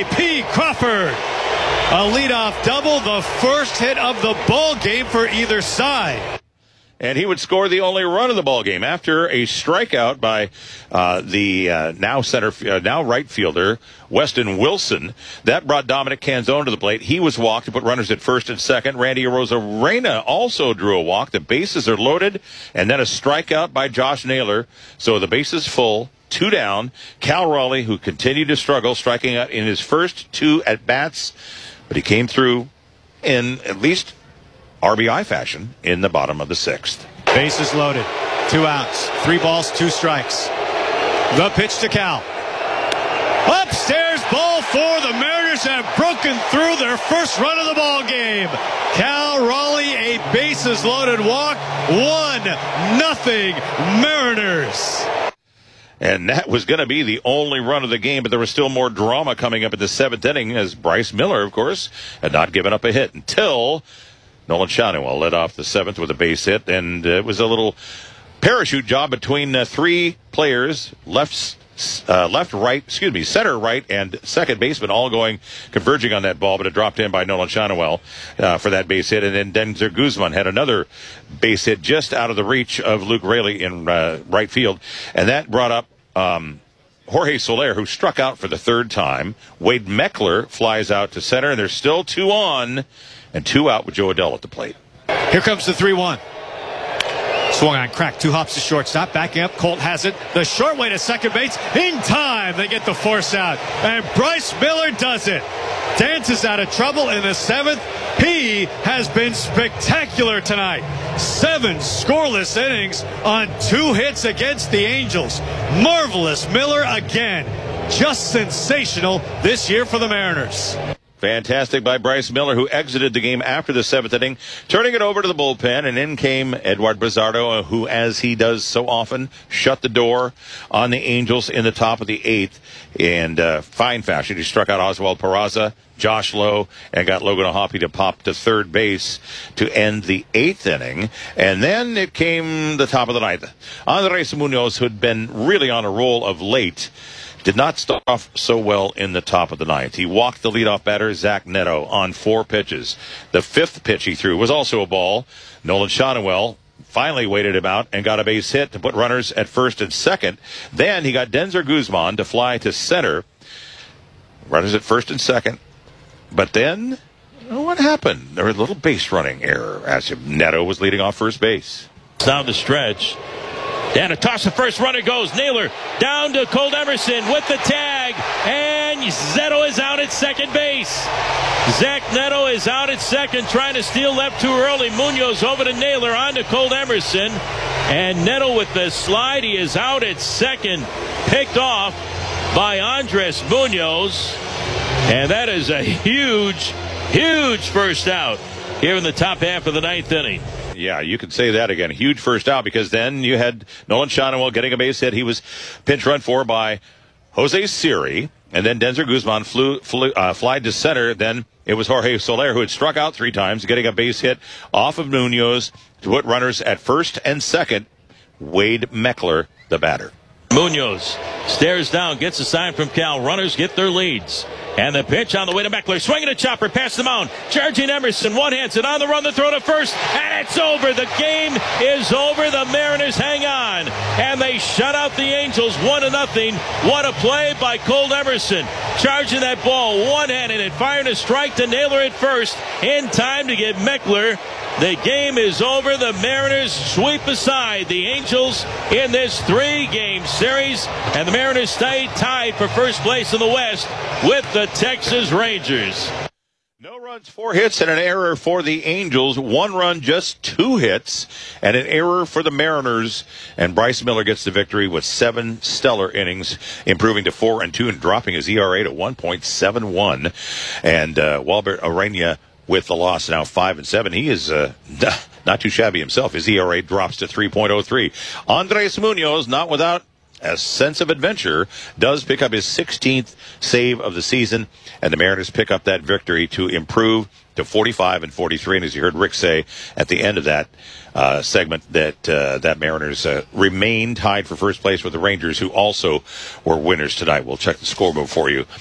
J.P. Crawford. A leadoff double, the first hit of the ball game for either side. And he would score the only run of the ball game after a strikeout by the now right fielder Weston Wilson. That brought Dominic Canzone to the plate. He was walked to put runners at first and second. Randy Arozarena also drew a walk. The bases are loaded, and then a strikeout by Josh Naylor. So the bases full. 2 down. Cal Raleigh, who continued to struggle, striking out in his first 2 at-bats, but he came through in at least RBI fashion in the bottom of the 6th. Bases loaded. 2 outs. 3 balls, 2 strikes. The pitch to Cal. Upstairs, ball 4. The Mariners have broken through their first run of the ball game. Cal Raleigh, a bases loaded walk. 1-0 Mariners. And that was going to be the only run of the game, but there was still more drama coming up in the 7th inning as Bryce Miller, of course, had not given up a hit until Nolan Schanuel led off the 7th with a base hit, and it was a little parachute job between 3 players, center, right, and second baseman, all converging on that ball, but it dropped in by Nolan Schanuel for that base hit. And then Denzer Guzman had another base hit just out of the reach of Luke Raley in right field, and that brought up Jorge Soler, who struck out for the 3rd time. Wade Meckler flies out to center, and there's still 2 on and 2 out with Joe Adell at the plate. Here comes the 3-1. Swung on, crack, 2 hops to shortstop. Backing up, Colt has it. The short way to second base. In time, they get the force out. And Bryce Miller does it. Dances out of trouble in the 7th. He has been spectacular tonight. 7 scoreless innings on 2 hits against the Angels. Marvelous Miller again. Just sensational this year for the Mariners. Fantastic by Bryce Miller, who exited the game after the 7th inning, turning it over to the bullpen, and in came Edward Bizzardo, who, as he does so often, shut the door on the Angels in the top of the 8th in fine fashion. He struck out Oswald Peraza, Josh Lowe, and got Logan O'Hoppe to pop to third base to end the 8th inning. And then it came the top of the 9th. Andres Munoz, who had been really on a roll of late, did not start off so well in the top of the 9th. He walked the leadoff batter, Zach Neto, on 4 pitches. The 5th pitch he threw was also a ball. Nolan Schanuel finally waited him out and got a base hit to put runners at first and second. Then he got Denzer Guzman to fly to center. Runners at first and second. But then, what happened? There was a little base running error as if Neto was leading off first base. Down the stretch. Down a toss, the first runner goes. Naylor down to Colt Emerson with the tag. And Zetto is out at second base. Zach Neto is out at second, trying to steal left too early. Munoz over to Naylor, on to Colt Emerson. And Neto with the slide. He is out at second. Picked off by Andres Munoz. And that is a huge, huge first out here in the top half of the 9th inning. Yeah, you could say that again. Huge first out, because then you had Nolan Schanuel getting a base hit. He was pinch run for by Jose Siri, and then Denzer Guzman flied to center. Then it was Jorge Soler, who had struck out 3 times, getting a base hit off of Munoz to put runners at first and second. Wade Meckler, the batter. Munoz stares down, gets a sign from Cal. Runners get their leads. And the pitch on the way to Meckler. Swinging a chopper past the mound. Charging Emerson. One-hands it on the run. The throw to first. And it's over. The game is over. The Mariners hang on. And they shut out the Angels 1-0. What a play by Colt Emerson. Charging that ball one-handed and firing a strike to Naylor at first. In time to get Meckler. The game is over. The Mariners sweep aside the Angels in this 3-game series. And the Mariners stay tied for first place in the West with the Texas Rangers. No runs, 4 hits, and an error for the Angels. 1 run, just 2 hits, and an error for the Mariners. And Bryce Miller gets the victory with 7 stellar innings, improving to 4-2 and dropping his ERA to 1.71. And Walbert Arena with the loss, now 5-7. He is not too shabby himself. His ERA drops to 3.03. Andres Munoz, not without a sense of adventure, does pick up his 16th save of the season, and the Mariners pick up that victory to improve to 45-43. And as you heard Rick say at the end of that segment, that Mariners remain tied for first place with the Rangers, who also were winners tonight. We'll check the scoreboard for you